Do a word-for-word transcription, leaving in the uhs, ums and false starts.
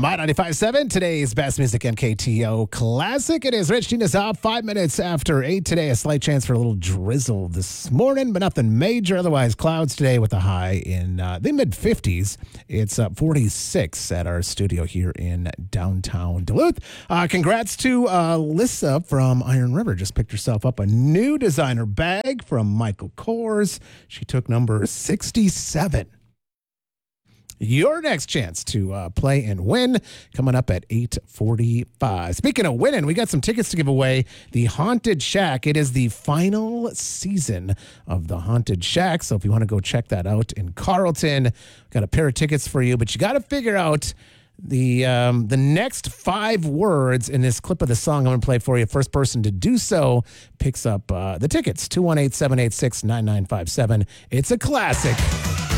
My ninety-five point seven, today's best music M K T O classic. It is Rich Gina's up five minutes after eight today. A slight chance for a little drizzle this morning, but nothing major. Otherwise, clouds today with a high in uh, the mid fifties. It's uh, forty-six at our studio here in downtown Duluth. Uh, congrats to uh, Lissa from Iron River. Just picked herself up a new designer bag from Michael Kors. She took number sixty-seven. Your next chance to uh, play and win coming up at eight forty-five. Speaking of winning, we got some tickets to give away. The Haunted Shack. It is the final season of the Haunted Shack. So if you want to go check that out in Carlton, got a pair of tickets for you. But you got to figure out the um, the next five words in this clip of the song I'm going to play for you. First person to do so picks up uh, the tickets. two one eight, seven eight six, nine nine five seven. It's a classic.